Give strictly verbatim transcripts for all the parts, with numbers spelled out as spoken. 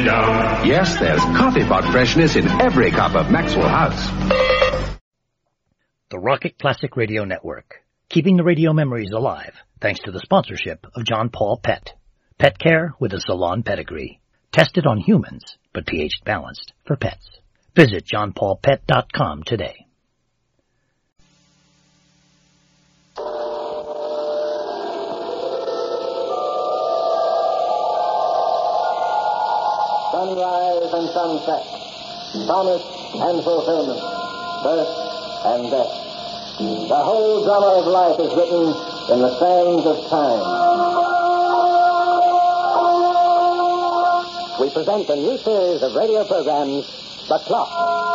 down. Yes, there's coffee pot freshness in every cup of Maxwell House. The Rocket Classic Radio Network, keeping the radio memories alive thanks to the sponsorship of John Paul Pet. Pet care with a salon pedigree. Tested on humans, but pH balanced for pets. Visit john paul pet dot com today. Sunrise and sunset, promise and fulfillment, birth and death. The whole drama of life is written in the sands of time. We present a new series of radio programs, The Clock.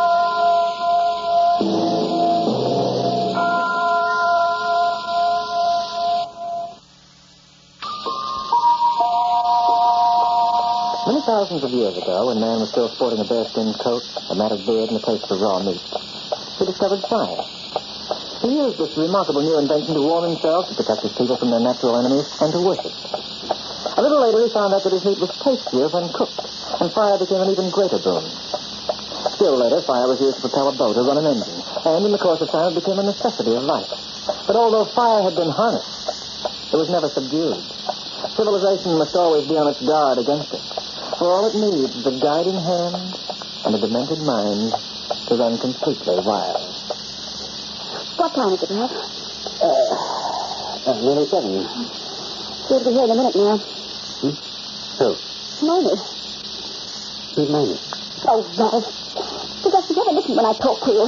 Many thousands of years ago, when man was still sporting a bearskin coat, a matted beard, and a taste for raw meat, he discovered fire. He used this remarkable new invention to warm himself, to protect his people from their natural enemies, and to worship. A little later, he found out that his meat was tastier when cooked, and fire became an even greater boon. Still later, fire was used to propel a boat or run an engine, and in the course of time, it became a necessity of life. But although fire had been harnessed, it was never subdued. Civilization must always be on its guard against it. For all it needs is a guiding hand and a demented mind to run completely wild. What time is it, Ralph? Uh, uh, nearly seven. She'll be here in a minute now. Hmm? Who? Mamie. Who's Mamie? Oh, Ralph. Because you never listen when I talk to you.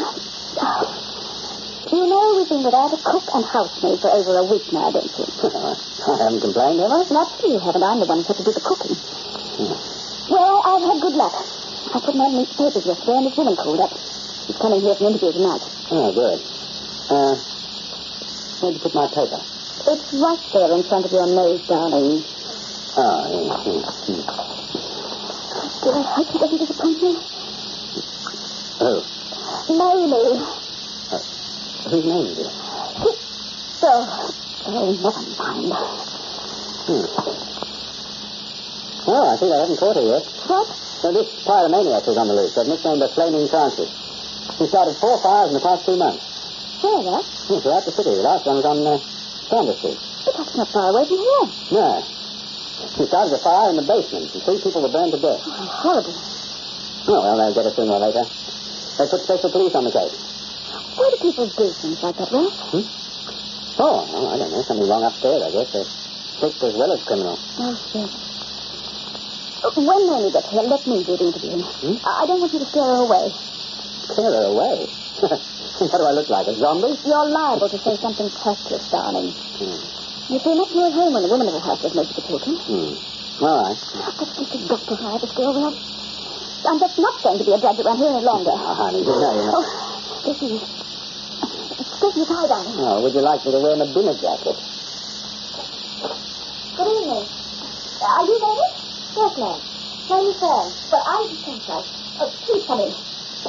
You know we've been without a cook and housemaid for over a week now, don't you? I haven't complained, have I? Naturally you haven't. I'm the one who's had to do the cooking. Hmm. Well, I've had good luck. I put my meat papers yesterday and this woman called up. She's coming here for an interview tonight. Oh, good. Uh, where'd you put my paper? It's right there in front of your nose, darling. Oh, yes, yes, yes. Do I hope he doesn't disappoint me? Who? Mamie. Uh, whose name is it? Oh, oh, never mind. Hmm. Oh, I see they haven't caught her yet. What? So this pyromaniac was on the loose, that nicknamed the Flaming Francis. He started four fires in the past two months. Where, that? Yes, throughout the city. The last one was on uh, Saunders Street. But that's not far away from here. No. He started a fire in the basement, and three people were burned to death. Oh, horrible. Oh, well, they'll get it sooner or later. They put special police on the case. Why do people do things like that, Ralph? Hmm? Oh, well, I don't know. Something wrong upstairs, I guess. They're sick as well as criminal. Oh, yes. When Mamie gets here, let me do the interviewing. Hmm? I don't want you to scare her away. Scare her away? What do I look like, a zombie? You're liable to say something tactless, darling. Hmm. You feel much more at home when the woman of the house does most of the talking. Hmm. All right. But this is Doctor High, the girl, Ralph. I'm just not going to be a judge around here any longer. Oh, honey, you know you're not... Oh, this is... Excuse me, tie, darling. Oh, would you like me to wear my dinner jacket? Good evening. Are you ready? Yes, ma'am. Mamie Fair. Well, I'm the Cartwright. Oh, please come in.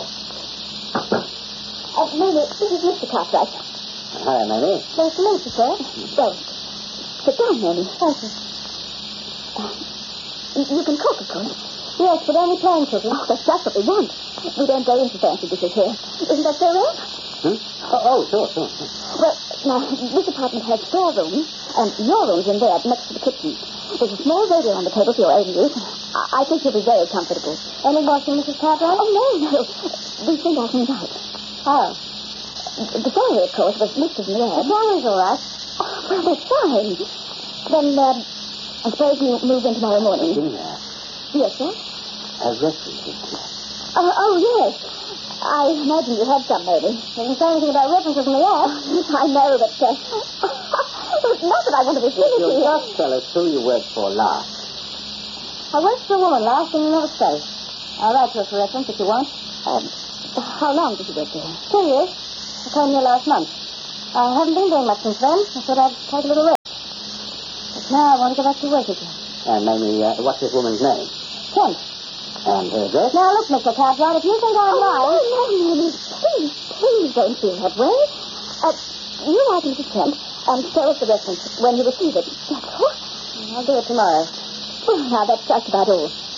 Uh, Mamie, this is Mister Cartwright. Hi, Mamie. Nice to meet you, sir. Well, sit down, Mamie. Thank you. Uh, you. You can cook, of course. Yes, but only plain cooking. Oh, that's just what we want. We don't go into fancy dishes here. Isn't that so, Ralph? Hmm? Oh, oh, sure, sure. Well, now, this apartment has four rooms, and your room's in there, next to the kitchen. There's a small radio on the table for your own use. I, I think you'll be very comfortable. Any washing, Missus Cartwright? Oh, no, no. These things are from right. Oh. The salary, of course, was listed in the ad. The salary's all right. Oh, well, that's fine. Then, uh, I suppose you move in tomorrow morning. Dinner. Yes, sir? A reference. Oh, oh, yes. I imagine you had some, maybe. Doesn't say anything about references in the ad. I know, but, uh... not that I want to be silly to you. Just tell us who you worked for last. I worked for a woman last in another state. I'll write to her for reference if you want. Um, how long did you work there? Two years. I came here last month. I haven't been doing much since then. I thought I'd take a little rest. But now I want to go back to work again. And Mamie, uh, what's this woman's name? Kent. And her address? Now, look, Mister Cartwright, if you think I'm lying... Oh, no, no, no, please, please don't feel that way. Uh, you write Missus Kent and show us the reference when you receive it. That's all. I'll do it tomorrow. Well, now, that's just about all.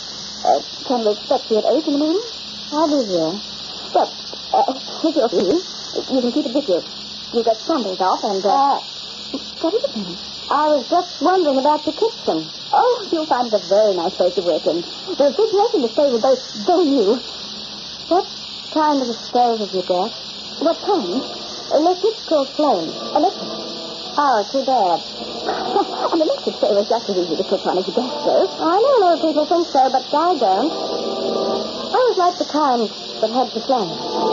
Uh, can we expect you at eight in the morning? I'll be here. Well, uh, here's your fee. You can keep it with you. You get Sundays off and, uh... uh what is it, Penny? I was just wondering about the kitchen. Oh, you'll find it a very nice place to work in. The refrigerator and the stove are both very new. What kind of a stove have you got? What kind? Electrical flame. Electric. Oh, too bad. An electric stove is just as easy to cook on as a gas stove. I know a lot of people think so, but I don't. I always liked the kind that had the flame.